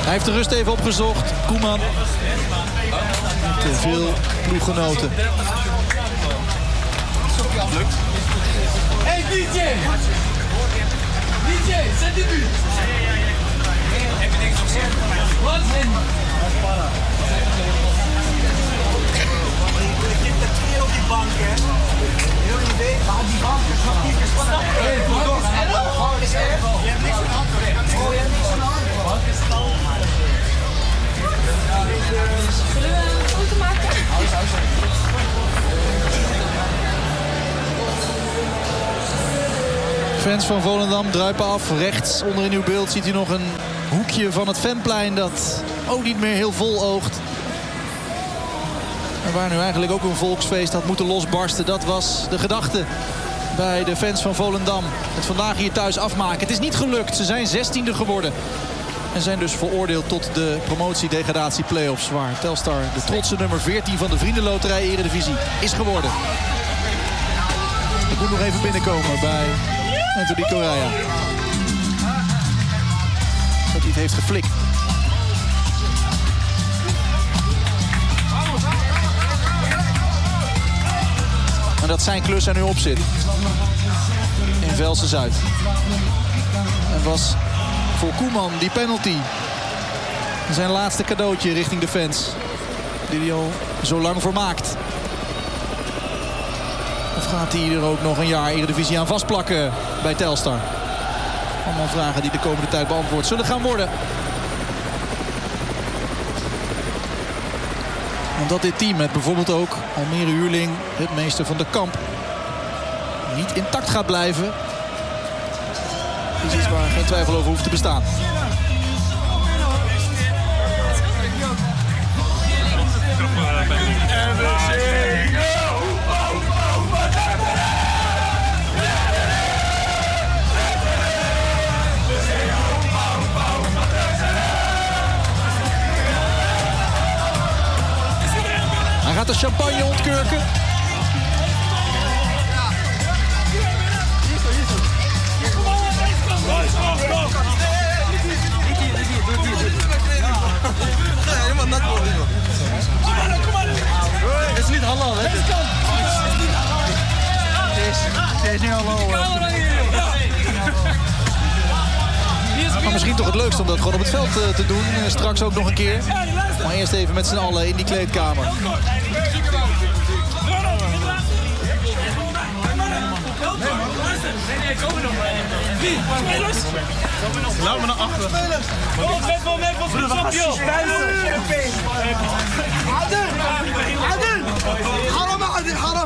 Hij heeft de rust even opgezocht. Koeman. Te veel ploeggenoten. Hey DJ! DJ, zet die nu! Heb je niks op zin? Wat in? Je hebt er 2 op die bank, hè? Heel je weet, maar op die bank is nog niet gespannen. Hé, wat is er? Wat is er? Je hebt niks aan de hand. Oh, je hebt niks aan de hand. Wat is het al? Zullen we een foto maken? Fans van Volendam druipen af. Rechts onder in uw beeld ziet u nog een hoekje van het Venplein dat ook niet meer heel vol oogt. En waar nu eigenlijk ook een volksfeest had moeten losbarsten. Dat was de gedachte bij de fans van Volendam. Het vandaag hier thuis afmaken. Het is niet gelukt. Ze zijn 16e geworden. En zijn dus veroordeeld tot de promotie-degradatie-playoffs. Waar Telstar de trotse nummer 14 van de Vriendenloterij Eredivisie is geworden. Ik moet nog even binnenkomen bij Anthony Correa. Dat hij het heeft geflikt. En dat zijn klus er nu op zit. In Velsen-Zuid. En was voor Koeman die penalty. Zijn laatste cadeautje richting de fans. Die hij al zo lang voor maakt. Of gaat hij er ook nog een jaar Eredivisie aan vastplakken bij Telstar? Allemaal vragen die de komende tijd beantwoord zullen gaan worden. Omdat dit team met bijvoorbeeld ook Almere huurling, het meester van de Kamp, niet intact gaat blijven. Is iets waar geen twijfel over hoeft te bestaan. Hij gaat de champagne ontkurken. Het is niet halal, hè? Het is niet halal. Maar misschien toch het leukste om dat gewoon op het veld te doen. Straks ook nog een keer. Maar eerst even met z'n allen in die kleedkamer. Wie? Spelers? Laat me naar achter. Met wat op, joh! Adel! Haram, Adel, haram!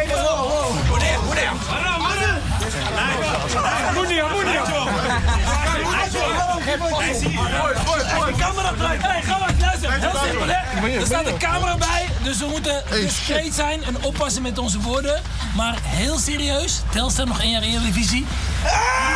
Camera blijft. Hey, ga maar, luister. Heel simpel, hè? Er staat een camera bij, dus we moeten discreet zijn en oppassen met onze woorden. Maar heel serieus, Telstar nog 1 jaar Eredivisie.